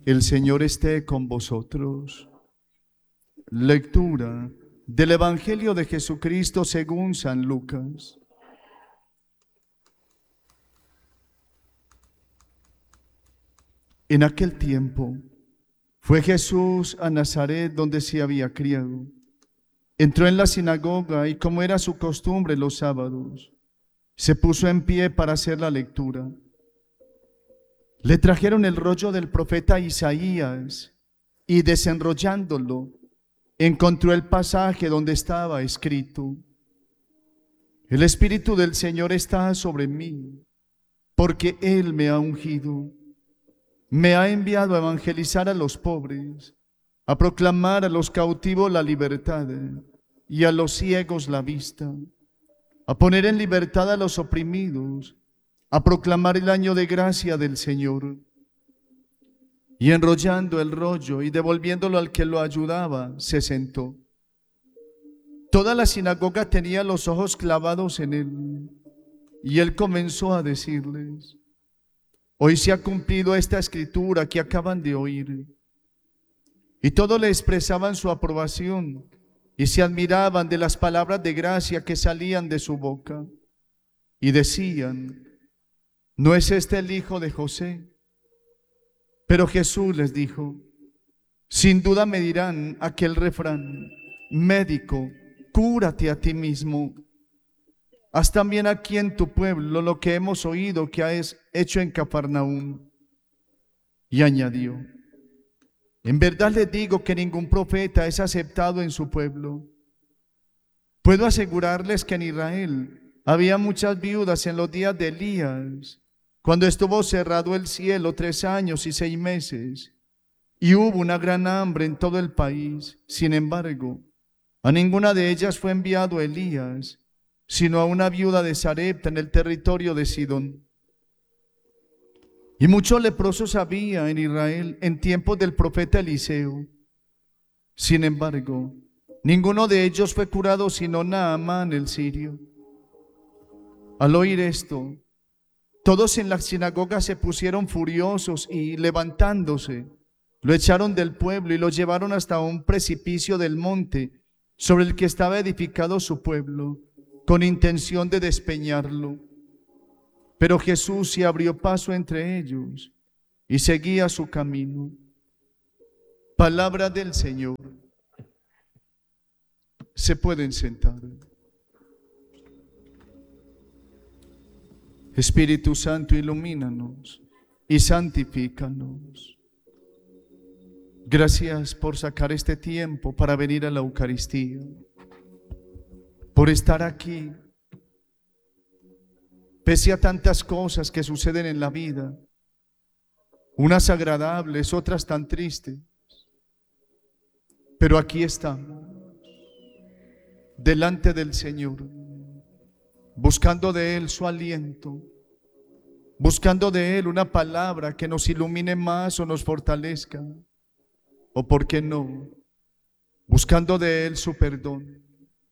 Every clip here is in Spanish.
El Señor esté con vosotros. Lectura del Evangelio de Jesucristo según San Lucas. En aquel tiempo fue Jesús a Nazaret, donde se había criado. Entró en la sinagoga y, como era su costumbre los sábados, se puso en pie para hacer la lectura. Le trajeron el rollo del profeta Isaías y, desenrollándolo, encontró el pasaje donde estaba escrito: El Espíritu del Señor está sobre mí, porque Él me ha ungido. Me ha enviado a evangelizar a los pobres, a proclamar a los cautivos la libertad y a los ciegos la vista, a poner en libertad a los oprimidos, a proclamar el año de gracia del Señor. Y enrollando el rollo y devolviéndolo al que lo ayudaba, se sentó. Toda la sinagoga tenía los ojos clavados en él, y él comenzó a decirles: Hoy se ha cumplido esta escritura que acaban de oír. Y todos le expresaban su aprobación y se admiraban de las palabras de gracia que salían de su boca. Y decían: ¿No es este el hijo de José? Pero Jesús les dijo: Sin duda me dirán aquel refrán: Médico, cúrate a ti mismo. Haz también aquí en tu pueblo lo que hemos oído que has hecho en Cafarnaúm. Y añadió: En verdad les digo que ningún profeta es aceptado en su pueblo. Puedo asegurarles que en Israel había muchas viudas en los días de Elías, cuando estuvo cerrado el cielo 3 años y 6 meses, y hubo una gran hambre en todo el país. Sin embargo, a ninguna de ellas fue enviado Elías, sino a una viuda de Sarepta en el territorio de Sidón. Y muchos leprosos había en Israel en tiempos del profeta Eliseo. Sin embargo, ninguno de ellos fue curado sino Naamán el sirio. Al oír esto, todos en la sinagoga se pusieron furiosos y, levantándose, lo echaron del pueblo y lo llevaron hasta un precipicio del monte sobre el que estaba edificado su pueblo, con intención de despeñarlo. Pero Jesús se abrió paso entre ellos y seguía su camino. Palabra del Señor. Se pueden sentar. Espíritu Santo, ilumínanos y santifícanos. Gracias por sacar este tiempo para venir a la Eucaristía, por estar aquí, pese a tantas cosas que suceden en la vida, unas agradables, otras tan tristes, pero aquí estamos, delante del Señor, buscando de Él su aliento, buscando de Él una palabra que nos ilumine más o nos fortalezca, o por qué no, buscando de Él su perdón.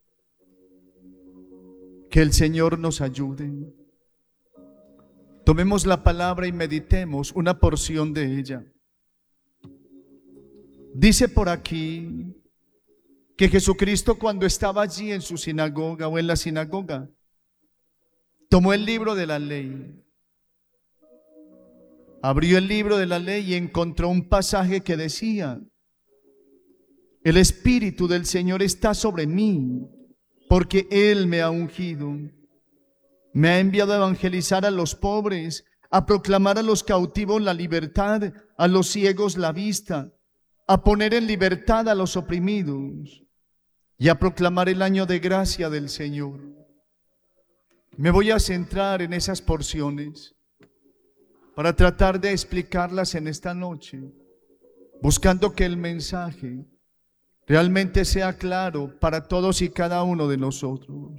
Que el Señor nos ayude. Tomemos la palabra y meditemos una porción de ella. Dice por aquí que Jesucristo, cuando estaba allí en su sinagoga o en la sinagoga, tomó el libro de la ley, abrió el libro de la ley y encontró un pasaje que decía: El Espíritu del Señor está sobre mí, porque Él me ha ungido. Me ha enviado a evangelizar a los pobres, a proclamar a los cautivos la libertad, a los ciegos la vista, a poner en libertad a los oprimidos y a proclamar el año de gracia del Señor. Me voy a centrar en esas porciones para tratar de explicarlas en esta noche, buscando que el mensaje realmente sea claro para todos y cada uno de nosotros.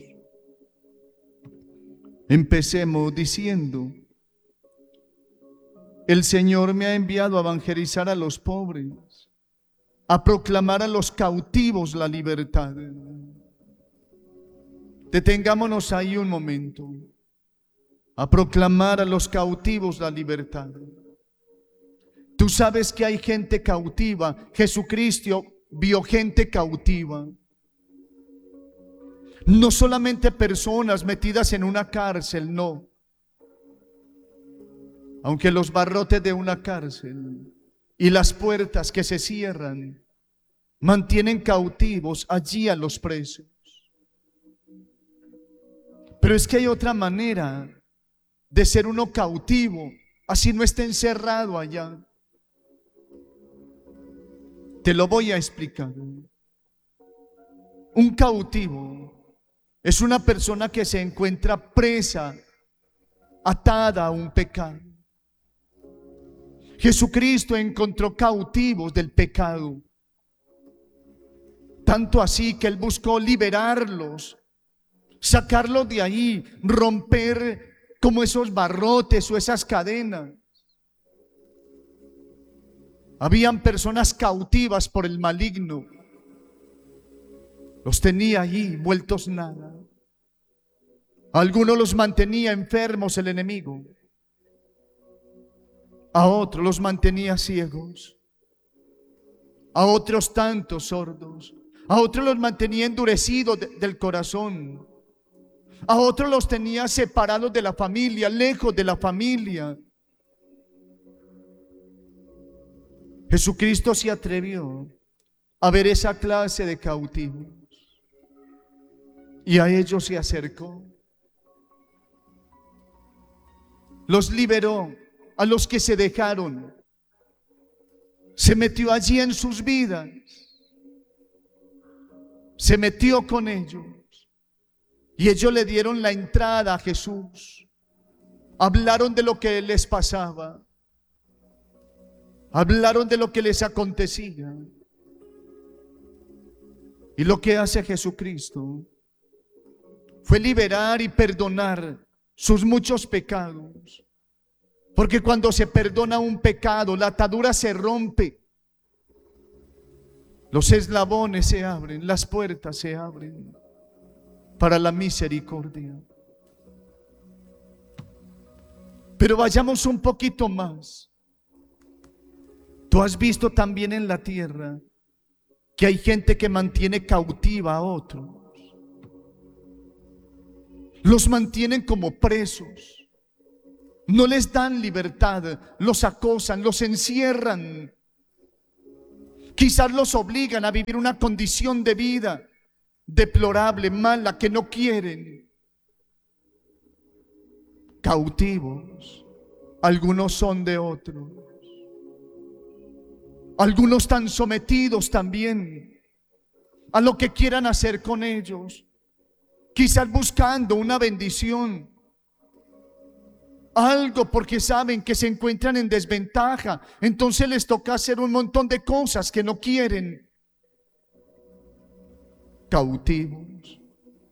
Empecemos diciendo: El Señor me ha enviado a evangelizar a los pobres, a proclamar a los cautivos la libertad. Detengámonos ahí un momento. A proclamar a los cautivos la libertad. Tú Tú sabes que hay gente cautiva. Jesucristo vio gente cautiva. No solamente personas metidas en una cárcel, no. Aunque los barrotes de una cárcel y las puertas que se cierran mantienen cautivos allí a los presos. Pero es que hay otra manera de ser uno cautivo, así no esté encerrado allá. Te lo voy a explicar. Un cautivo es una persona que se encuentra presa, atada a un pecado. Jesucristo encontró cautivos del pecado, tanto así que Él buscó liberarlos, sacarlos de ahí, romper como esos barrotes o esas cadenas. Habían personas cautivas por el maligno. Los tenía allí vueltos nada. Algunos los mantenía enfermos el enemigo. A otros los mantenía ciegos. A otros tantos sordos. A otros los mantenía endurecidos del corazón. A otros los tenía separados de la familia, lejos de la familia. Jesucristo se atrevió a ver esa clase de cautivos y a ellos se acercó. Los liberó a los que se dejaron. Se metió allí en sus vidas. Se metió con ellos. Y ellos le dieron la entrada a Jesús. Hablaron de lo que les pasaba. Hablaron de lo que les acontecía. Y lo que hace Jesucristo fue liberar y perdonar sus muchos pecados. Porque cuando se perdona un pecado, la atadura se rompe. Los eslabones se abren, las puertas se abren para la misericordia. Pero vayamos un poquito más. Tú has visto también en la tierra que hay gente que mantiene cautiva a otros. Los mantienen como presos. No les dan libertad, los acosan, los encierran. Quizás los obligan a vivir una condición de vida deplorable, mala, que no quieren. Cautivos, algunos son de otros. Algunos están sometidos también a lo que quieran hacer con ellos. Quizás buscando una bendición. Algo porque saben que se encuentran en desventaja. Entonces les toca hacer un montón de cosas que no quieren. Cautivos.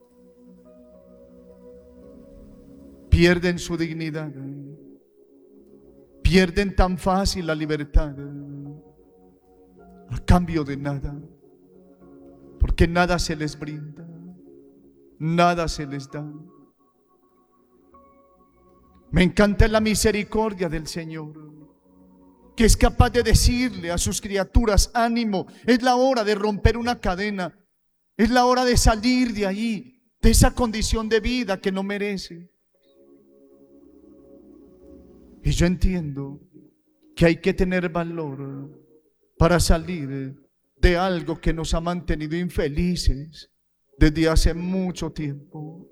Pierden su dignidad. Pierden tan fácil la libertad. A cambio de nada. Porque nada se les brinda. Nada se les da. Me encanta la misericordia del Señor, que es capaz de decirle a sus criaturas: ánimo, es la hora de romper una cadena. Es la hora de salir de ahí, de esa condición de vida que no merece. Y yo entiendo que hay que tener valor para salir de algo que nos ha mantenido infelices desde hace mucho tiempo.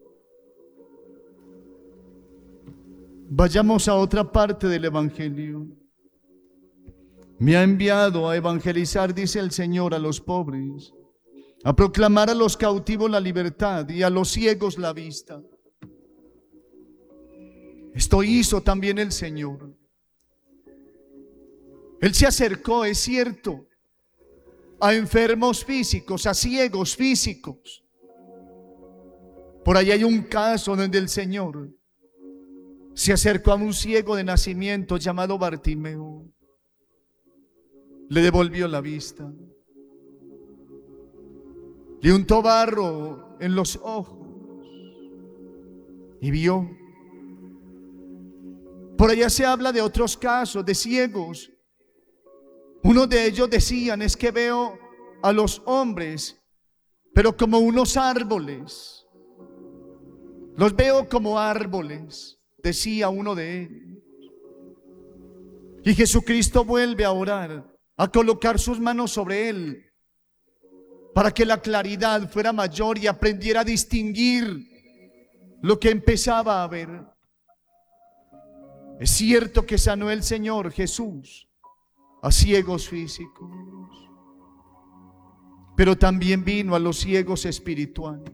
Vayamos a otra parte del Evangelio. Me ha enviado a evangelizar, dice el Señor, a los pobres, a proclamar a los cautivos la libertad y a los ciegos la vista. Esto hizo también el Señor. Él se acercó, es cierto, a enfermos físicos, a ciegos físicos. Por ahí hay un caso donde el Señor se acercó a un ciego de nacimiento llamado Bartimeo. Le devolvió la vista. Le untó barro en los ojos y vio. Por allá se habla de otros casos de ciegos Uno de ellos decían: es que veo a los hombres, pero como unos árboles. Los veo como árboles, decía uno de ellos. Y Jesucristo vuelve a orar, a colocar sus manos sobre él, para que la claridad fuera mayor y aprendiera a distinguir lo que empezaba a ver. Es cierto que sanó el Señor Jesús a ciegos físicos, pero también vino a los ciegos espirituales.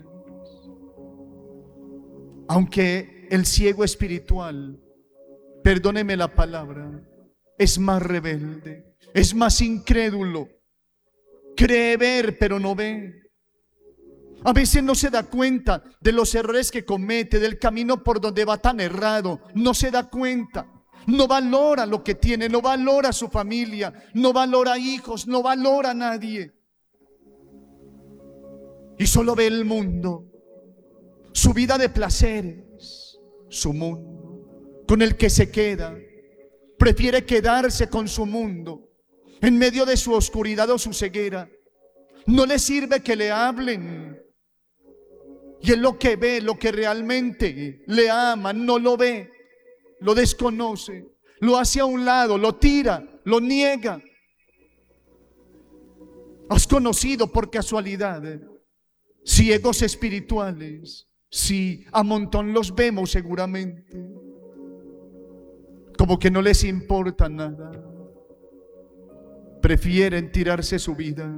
Aunque el ciego espiritual, perdóneme la palabra, es más rebelde, es más incrédulo, cree ver pero no ve. A veces no se da cuenta de los errores que comete, del camino por donde va tan errado, no se da cuenta. No valora lo que tiene, no valora a su familia, no valora hijos, no valora a nadie. Y solo ve el mundo, su vida de placeres, su mundo, con el que se queda. Prefiere quedarse con su mundo, en medio de su oscuridad o su ceguera. No le sirve que le hablen. Y él lo que ve, lo que realmente le ama, no lo ve, lo desconoce, lo hace a un lado, lo tira, lo niega. ¿Has conocido por casualidad ciegos espirituales? Sí, a montón los vemos seguramente. Como que no les importa nada. Prefieren tirarse su vida.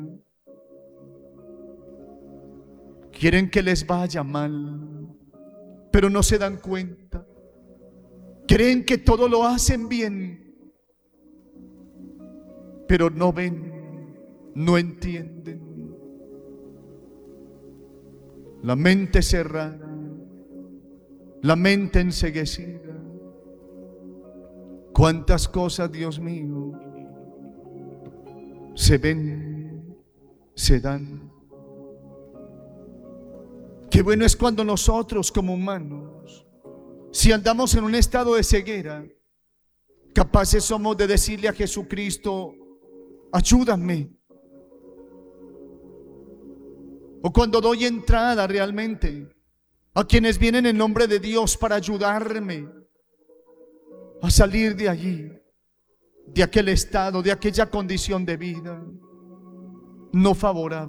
Quieren que les vaya mal, pero no se dan cuenta. Creen que todo lo hacen bien, pero no ven, no entienden. La mente cerrada, la mente enceguecida. Cuántas cosas, Dios mío, se ven, se dan. Qué bueno es cuando nosotros como humanos, si andamos en un estado de ceguera, capaces somos de decirle a Jesucristo: ayúdame. O cuando doy entrada realmente a quienes vienen en nombre de Dios para ayudarme a salir de allí, de aquel estado, de aquella condición de vida no favorable.